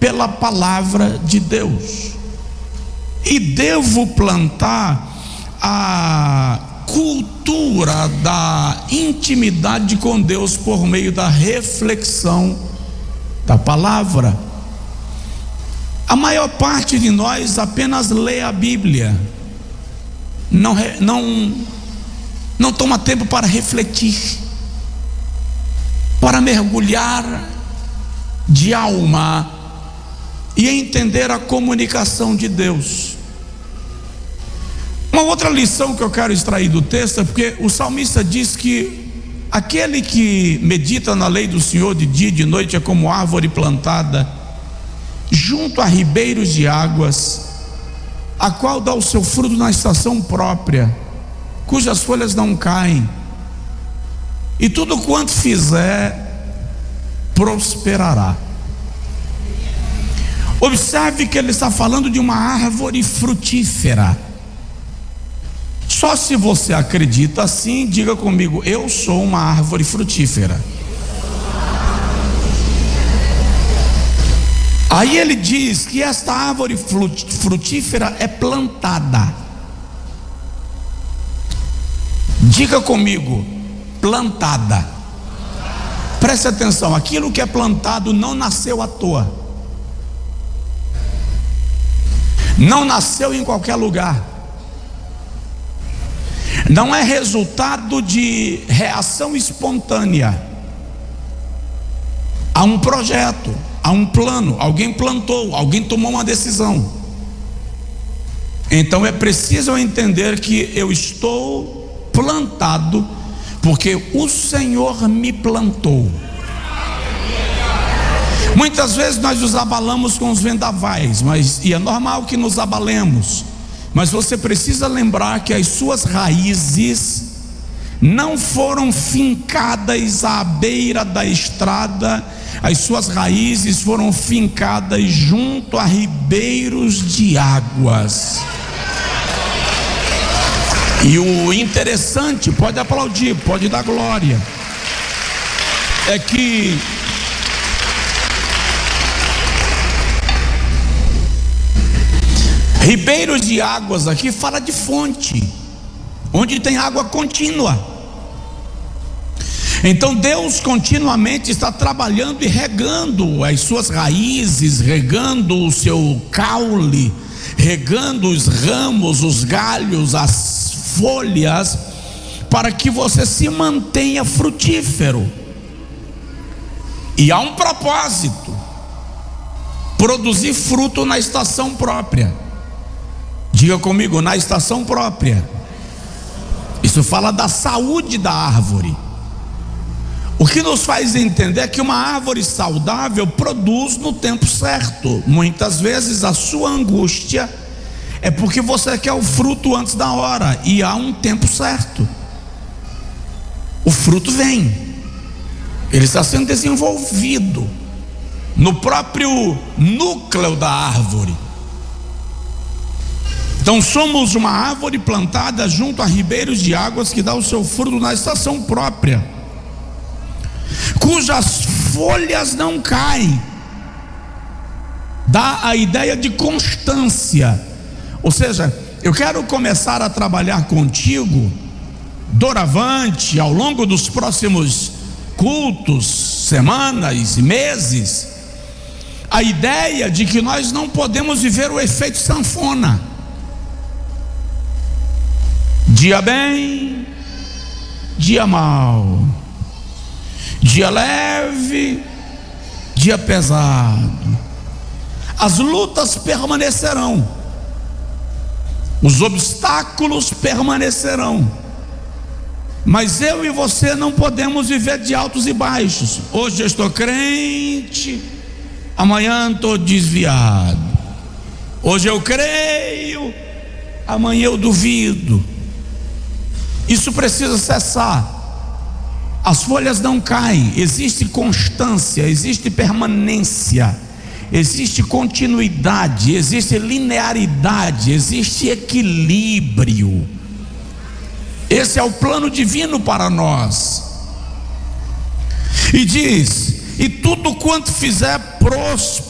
pela palavra de Deus. E devo plantar a cultura da intimidade com Deus por meio da reflexão da palavra. A maior parte de nós apenas lê a Bíblia, não toma tempo para refletir, para mergulhar de alma e entender a comunicação de Deus. Uma outra lição que eu quero extrair do texto é porque o salmista diz que aquele que medita na lei do Senhor de dia e de noite é como árvore plantada junto a ribeiros de águas, a qual dá o seu fruto na estação própria, cujas folhas não caem, e tudo quanto fizer prosperará. Observe que ele está falando de uma árvore frutífera. Só se você acredita assim, diga comigo: eu sou uma árvore frutífera. Aí ele diz que esta árvore frutífera é plantada. Diga comigo: plantada. Preste atenção, aquilo que é plantado não nasceu à toa, não nasceu em qualquer lugar, não é resultado de reação espontânea. Há um projeto, há um plano, alguém plantou, alguém tomou uma decisão. Então é preciso eu entender que eu estou plantado porque o Senhor me plantou. Muitas vezes nós nos abalamos com os vendavais, e é normal que nos abalemos, mas você precisa lembrar que as suas raízes não foram fincadas à beira da estrada, as suas raízes foram fincadas junto a ribeiros de águas. E o interessante, pode aplaudir, pode dar glória, é que ribeiros de águas aqui fala de fonte, onde tem água contínua. Então Deus continuamente está trabalhando e regando as suas raízes, regando o seu caule, regando os ramos, os galhos, as folhas, para que você se mantenha frutífero. E há um propósito: produzir fruto na estação própria. Diga comigo: na estação própria. Isso fala da saúde da árvore. O que nos faz entender é que uma árvore saudável produz no tempo certo. Muitas vezes a sua angústia é porque você quer o fruto antes da hora, e há um tempo certo. O fruto vem, ele está sendo desenvolvido no próprio núcleo da árvore. Então somos uma árvore plantada junto a ribeiros de águas, que dá o seu fruto na estação própria, cujas folhas não caem. Dá a ideia de constância. Ou seja, eu quero começar a trabalhar contigo, doravante, ao longo dos próximos cultos, semanas e meses, a ideia de que nós não podemos viver o efeito sanfona. Dia bem, dia mal, dia leve, dia pesado. As lutas permanecerão, os obstáculos permanecerão, mas eu e você não podemos viver de altos e baixos. Hoje eu estou crente, amanhã estou desviado. Hoje eu creio, amanhã eu duvido. Isso precisa cessar. As folhas não caem, existe constância, existe permanência, existe continuidade, existe linearidade, existe equilíbrio. Esse é o plano divino para nós. E diz: e tudo quanto fizer prosperar.